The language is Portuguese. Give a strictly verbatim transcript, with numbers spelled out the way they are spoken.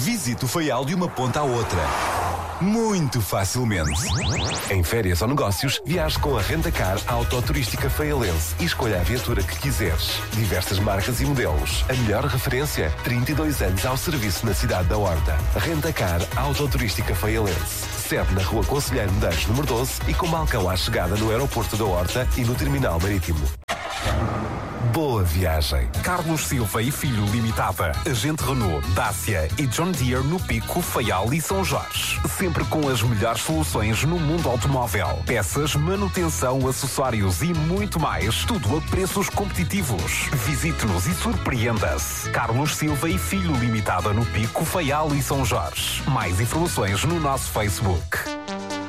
Visite o Faial de uma ponta à outra. Muito facilmente. Em férias ou negócios, viaje com a Rentacar Autoturística Faialense e escolha a viatura que quiseres. Diversas marcas e modelos. A melhor referência, trinta e dois anos ao serviço na cidade da Horta. Rentacar Autoturística Faialense. Sede na Rua Conselheiro Medeiros, número doze e com balcão à chegada no aeroporto da Horta e no terminal marítimo. Boa viagem. Carlos Silva e Filho Limitada. Agente Renault, Dacia e John Deere no Pico, Faial e São Jorge. Sempre com as melhores soluções no mundo automóvel. Peças, manutenção, acessórios e muito mais. Tudo a preços competitivos. Visite-nos e surpreenda-se. Carlos Silva e Filho Limitada no Pico, Faial e São Jorge. Mais informações no nosso Facebook.